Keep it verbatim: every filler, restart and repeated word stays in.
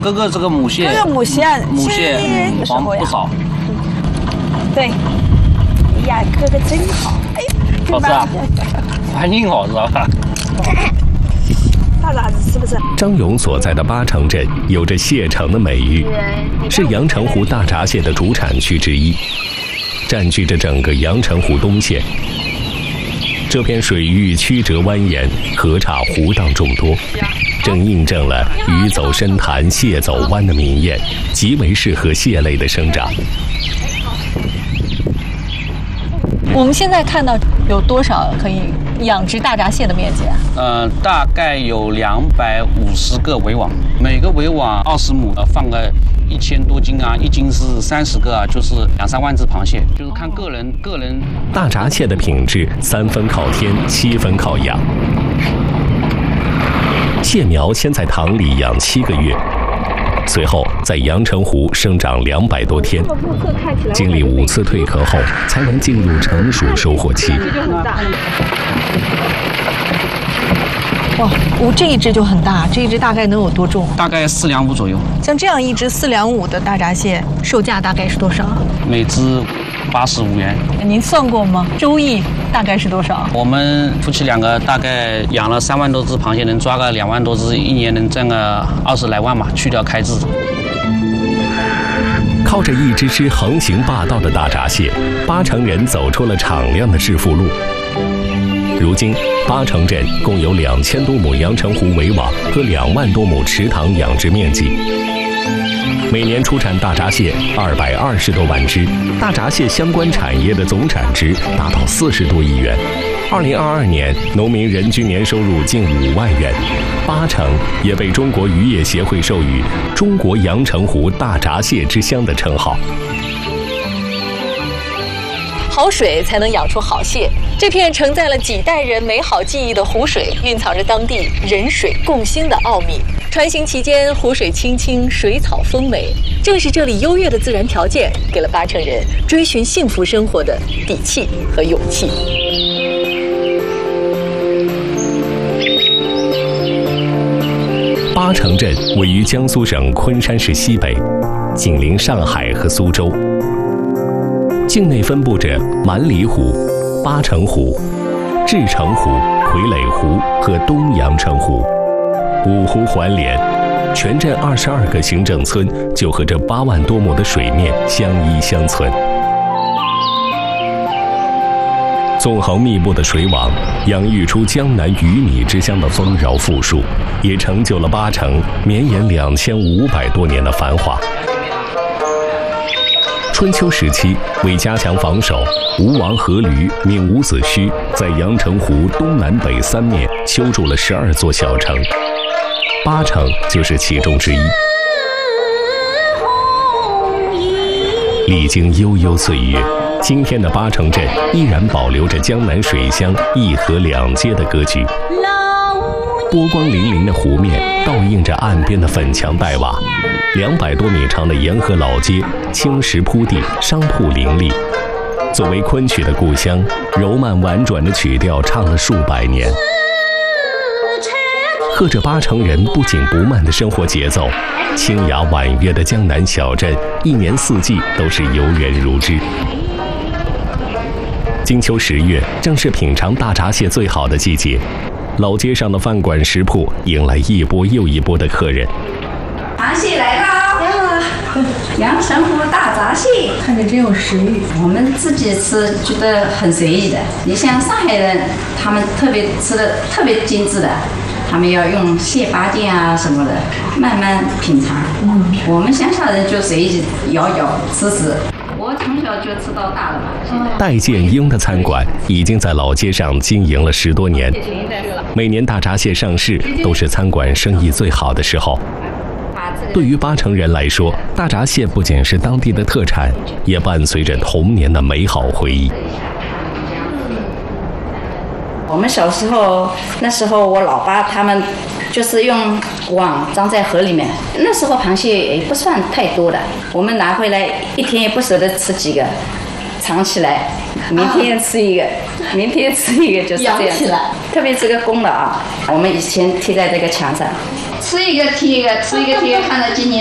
哥哥这个母蟹， 这个母蟹， 母蟹黄不少。 对，哎呀，哥哥真好，哎， 好吃啊，环境好，知道吧？ 大闸子是不是？ 张勇所在的八城镇有着蟹城的美誉，是阳澄湖大闸蟹的主产区之一，占据着整个阳澄湖东线。这片水域曲折蜿蜒，河岔湖荡众多，正印证了“鱼走深潭，蟹走湾”的名谚，极为适合蟹类的生长。 我们现在看到有多少可以养殖大闸蟹的面积啊？ 呃，大概有两百五十个围网，每个围网二十亩，呃，放个一千多斤啊，一斤是三十个啊，就是两三万只螃蟹，就是看个人个人。 大闸蟹的品质三分靠天，七分靠养。蟹苗先在塘里养七个月，随后在阳澄湖生长两百多天，经历五次蜕壳后，才能进入成熟收获期。 哇，我这一只就很大，这一只大概能有多重？ 大概四两五左右。 像这样一只四两五的大闸蟹，售价大概是多少？ 每只八十五元。 您算过吗？收益大概是多少？ 我们夫妻两个大概养了三万多只螃蟹，能抓个两万多只，一年能挣个二十来万吧，去掉开支。 靠着一只只横行霸道的大闸蟹，八城人走出了敞亮的致富路。如今，八城镇共有两千多亩阳澄湖围网和两万多亩池塘养殖面积，每年出产大闸蟹二百二十多万只，大闸蟹相关产业的总产值达到四十多亿元。二零二二年，农民人均年收入近五万元，八城也被中国渔业协会授予“中国阳澄湖大闸蟹之乡”的称号。 好水才能养出好蟹。这片承载了几代人美好记忆的湖水，蕴藏着当地人水共兴的奥秘。穿行期间，湖水清清，水草丰美，正是这里优越的自然条件，给了八城人追寻幸福生活的底气和勇气。 八城镇位于江苏省昆山市西北，紧邻上海和苏州。境内分布着蛮黎湖、八城湖、至城湖、傀儡湖和东阳澄湖，五湖环连，全镇二十二个行政村就和这八万多亩的水面相依相存。纵横密布的水网，养育出江南鱼米之乡的丰饶富庶，也成就了八城绵延两千五百多年的繁华。春秋时期，为加强防守，吴王阖闾命伍子胥在阳澄湖东南北三面修筑了十二座小城，八城就是其中之一。历经悠悠岁月，今天的八城镇依然保留着江南水乡一河两街的格局。波光粼粼的湖面倒映着岸边的粉墙黛瓦，两百多米长的沿河老街，青石铺地，商铺林立。作为昆曲的故乡，柔曼婉转的曲调唱了数百年，和着八城人不紧不慢的生活节奏。清雅婉约的江南小镇，一年四季都是游人如织。金秋十月，正是品尝大闸蟹最好的季节。老街上的饭馆食铺迎来一波又一波的客人。 螃蟹来啦！来啦！阳澄湖大闸蟹， 看着真有食欲。 我们自己吃觉得很随意的。你像上海人，他们特别吃的特别精致的，他们要用蟹八件啊什么的，慢慢品尝。嗯，我们乡下人就随意咬咬吃吃。我从小就吃到大了嘛。 戴建英的餐馆已经在老街上经营了十多年，每年大闸蟹上市都是餐馆生意最好的时候。对于八城人来说，大闸蟹不仅是当地的特产，也伴随着童年的美好回忆。 我们小时候，那时候我老爸他们就是用网装在河里面，那时候螃蟹也不算太多的，我们拿回来一天也不舍得吃几个，藏起来，明天吃一个，啊、明天吃一个，就是这样。养起来。特别这个公的啊，我们以前贴在这个墙上， 吃一个贴一个，吃一个贴，看到今年。